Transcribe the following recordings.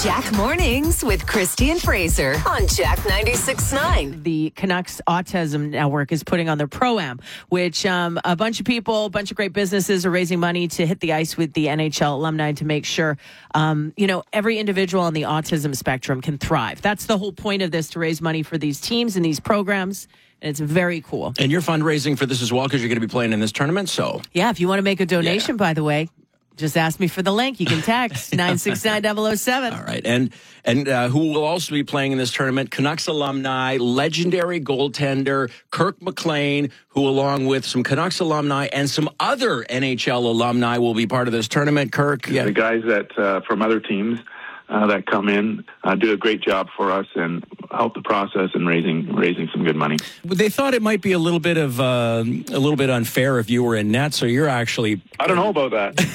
Jack Mornings with Christy and Fraser on Jack 96.9. The Canucks Autism Network is putting on their Pro-Am, which a bunch of people, a bunch of great businesses are raising money to hit the ice with the NHL alumni to make sure, every individual on the autism spectrum can thrive. That's the whole point of this, to raise money for these teams and these programs. And it's very cool. And you're fundraising for this as well because you're going to be playing in this tournament. So yeah, if you want to make a donation, by the way, just ask me for the link. You can text 969-007. All right. And who will also be playing in this tournament? Canucks alumni, legendary goaltender Kirk McLean, who along with some Canucks alumni and some other NHL alumni will be part of this tournament. Kirk? The guys that from other teams that come in do a great job for us and help the process in raising some good money. They thought it might be a little bit unfair if you were in net, so you're actually... I don't know about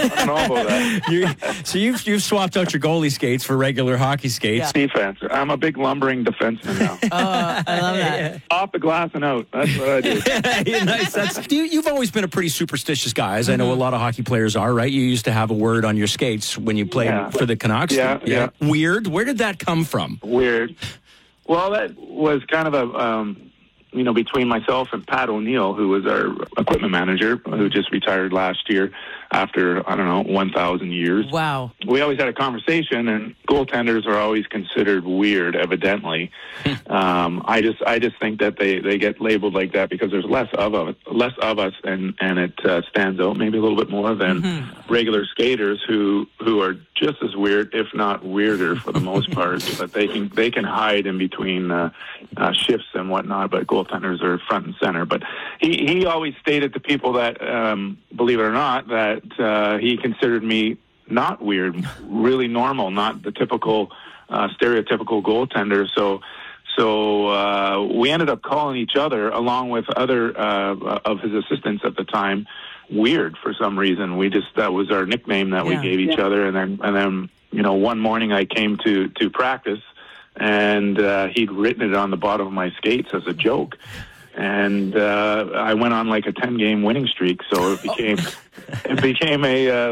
that. So you've swapped out your goalie skates for regular hockey skates. Yeah. Defense. I'm a big lumbering defenseman now. I love that. Off the glass and out. That's what I do. Nice. You've always been a pretty superstitious guy, as I know a lot of hockey players are, right? You used to have a word on your skates when you played for the Canucks. Yeah. Weird. Where did that come from? Weird. Well, that was kind of a, between myself and Pat O'Neill, who was our equipment manager, who just retired last year after, 1,000 years. Wow. We always had a conversation, and goaltenders are always considered weird, evidently. I just think that they get labeled like that because there's less of us, and it stands out maybe a little bit more than regular skaters who are just as weird, if not weirder, for the most part. But they can hide in between shifts and whatnot. But goaltenders are front and center. But he always stated to people that, believe it or not, that he considered me not weird, really normal, not the typical stereotypical goaltender. So we ended up calling each other, along with other of his assistants at the time, weird for some reason. That was our nickname that we gave each other. And then one morning I came to practice, and he'd written it on the bottom of my skates as a joke. And I went on like a 10-game winning streak, so it became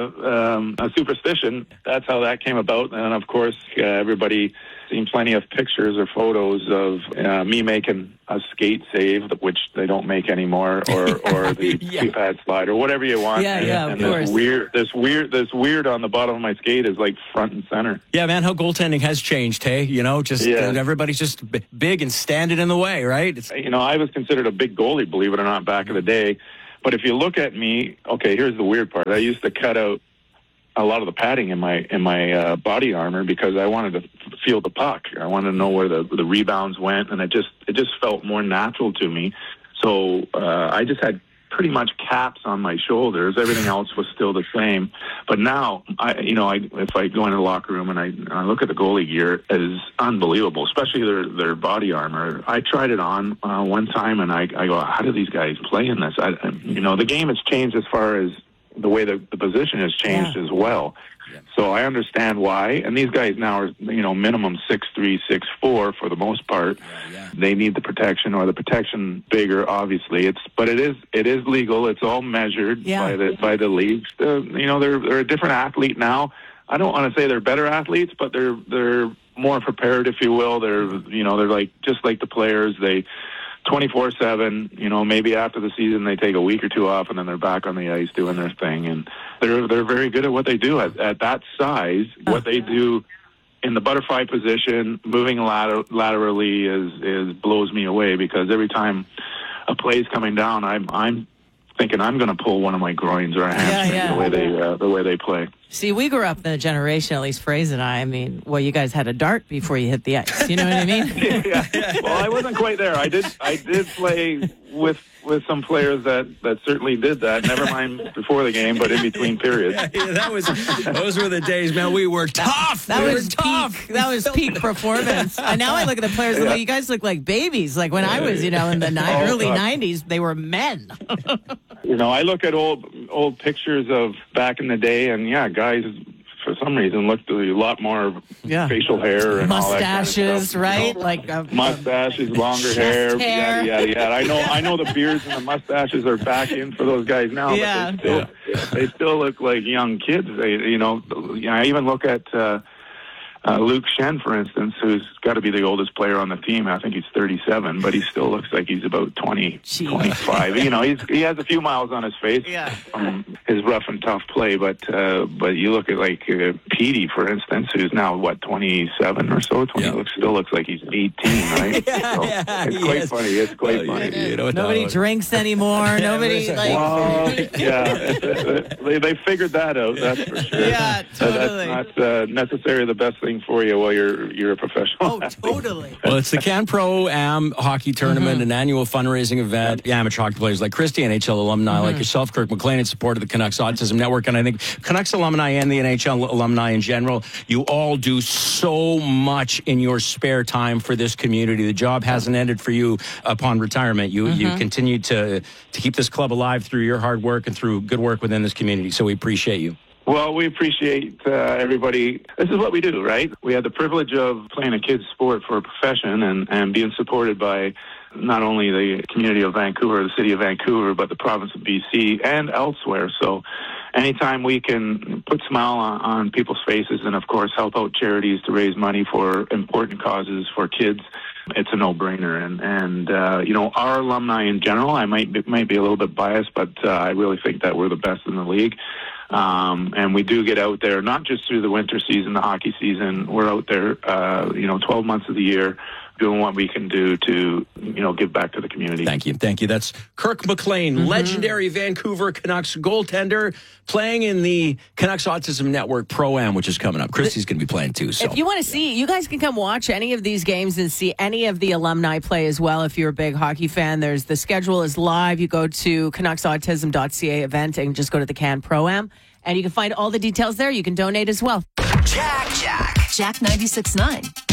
a superstition. That's how that came about. And of course, everybody seen plenty of pictures or photos of me making a skate save, which they don't make anymore, or the keypad slide, or whatever you want. Of course. This weird on the bottom of my skate is like front and center. Yeah, man, how goaltending has changed, hey? Everybody's just big and standing in the way, right? I was considered a big goalie, believe it or not, back in the day. But if you look at me, okay, here's the weird part. I used to cut out a lot of the padding in my body armor because I wanted to feel the puck. I wanted to know where the rebounds went, and it just felt more natural to me. So I just had pretty much caps on my shoulders. Everything else was still the same. But now, if I go into the locker room and I look at the goalie gear, it is unbelievable, especially their body armor. I tried it on one time, and I go, how do these guys play in this? The game has changed as far as the way the position has changed as well. Yeah. So I understand why. And these guys now are, minimum 6'3", 6'4" for the most part. Yeah. They need the protection, or the protection bigger, obviously. But it is legal. It's all measured by the leagues. They're a different athlete now. I don't want to say they're better athletes, but they're more prepared, if you will. They're like just like the players. They 24/7, maybe after the season they take a week or two off, and then they're back on the ice doing their thing, and they're very good at what they do at that size. What they do in the butterfly position, moving laterally, is blows me away, because every time a play's coming down, I'm thinking I'm going to pull one of my groins or a hamstring the way they play. See, we grew up in a generation, at least Fraser and I mean, you guys had a dart before you hit the ice. You know what I mean? Well, I wasn't quite there. I did play with some players that certainly did that. Never mind before the game, but in between periods. Those were the days, man. We were tough. That was peak performance. And now I look at the players and you guys look like babies. Like when I was, in the early 90s, they were men. I look at old pictures of back in the day, and guys for some reason looked a lot more facial hair and mustaches, all that kind of stuff, right? Like mustaches, longer hair, yada. I know the beards and the mustaches are back in for those guys now, but they still look like young kids. I even look at Luke Shen, for instance, who's got to be the oldest player on the team. I think he's 37, but he still looks like he's about 20, 25. You know, he has a few miles on his face from his rough and tough play. But you look at like Petey, for instance, who's now, 27 or so? Still looks like he's 18, right? It's quite funny. It's quite funny. You know, nobody drinks anymore. Nobody, they figured that out, that's for sure. Yeah, totally. That's not necessarily the best thing for you while you're a professional. Oh, totally. Well, it's the Can Pro-Am Hockey Tournament, an annual fundraising event. Amateur hockey players like Christy, NHL alumni like yourself, Kirk McLean, in support of the Canucks Autism Network. And I think Canucks alumni and the NHL alumni in general, you all do so much in your spare time for this community. The job hasn't ended for you upon retirement. You continue to keep this club alive through your hard work and through good work within this community. So we appreciate you. Well, we appreciate everybody. This is what we do, right? We have the privilege of playing a kid's sport for a profession and being supported by not only the community of Vancouver, the city of Vancouver, but the province of BC and elsewhere. So anytime we can put a smile on people's faces and, of course, help out charities to raise money for important causes for kids, it's a no-brainer. And you know, our alumni in general, I might be a little bit biased, but I really think that we're the best in the league. And we do get out there, not just through the winter season, the hockey season. We're out there, 12 months of the year, doing what we can do to, give back to the community. Thank you. That's Kirk McLean, legendary Vancouver Canucks goaltender, playing in the Canucks Autism Network Pro-Am, which is coming up. Christy's going to be playing too. So. If you want to see, you guys can come watch any of these games and see any of the alumni play as well. If you're a big hockey fan, the schedule is live. You go to canucksautism.ca event and just go to the Can Pro-Am, and you can find all the details there. You can donate as well. Jack 96.9.